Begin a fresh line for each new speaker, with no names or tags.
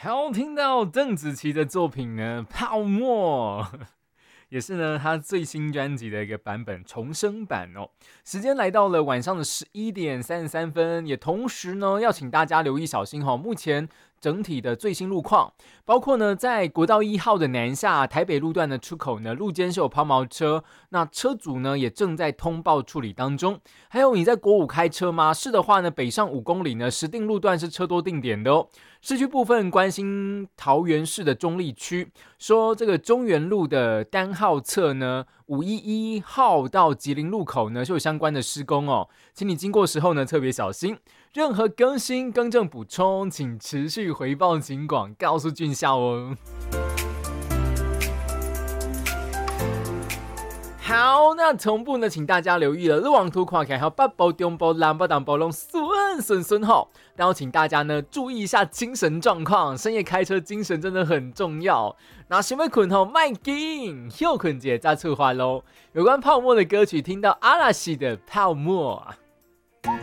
好，听到邓紫棋的作品呢，《泡沫》也是呢她最新专辑的一个版本重生版哦。时间来到了晚上的11:33，也同时呢要请大家留意小心目前整体的最新路况，包括呢在国道1号的南下台北路段的出口呢，路肩是有抛锚车，那车主呢也正在通报处理当中。还有你在国五开车吗？是的话呢，北上5公里呢，石碇路段是车多定点的哦。市区部分关心桃园市的中立区，说这个中原路的单号侧呢，511号到吉林路口呢，是有相关的施工哦，请你经过时候呢特别小心。任何更新、更正、补充，请持续回报警广，告诉俊孝哦。好，那同步呢，请大家留意了，路网图看起来还有北部、中部、南部、东部拢顺好，然后请大家呢注意一下精神状况，深夜开车精神真的很重要。那想要困卖紧，休困节再出发喽。有关泡沫的歌曲，听到阿拉西的《泡沫》。